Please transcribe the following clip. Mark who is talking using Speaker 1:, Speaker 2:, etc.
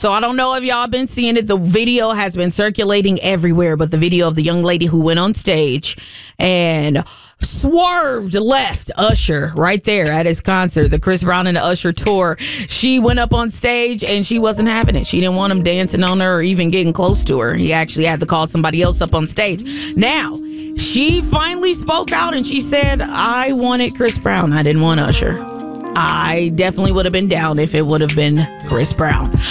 Speaker 1: So I don't know if y'all been seeing it. The video has been circulating everywhere, but the video of the young lady who went on stage and swerved left Usher right there at his concert, the Chris Brown and the Usher tour. She went up on stage and she wasn't having it. She didn't want him dancing on her or even getting close to her. He actually had to call somebody else up on stage. Now, she finally spoke out and she said, I wanted Chris Brown. I didn't want Usher. I definitely would have been down if it would have been Chris Brown.